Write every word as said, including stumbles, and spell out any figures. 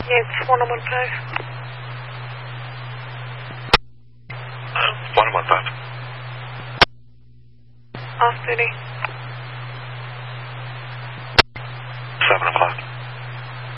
Yes, one one five. Uh, one one five. Off duty. Seven o'clock.